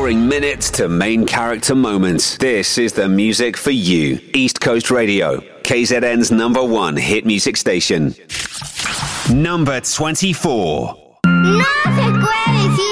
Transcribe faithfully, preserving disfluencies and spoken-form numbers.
Scoring minutes to main character moments. This is the music for you. East Coast Radio, K Z N's number one hit music station. Number twenty-four. No se puede decir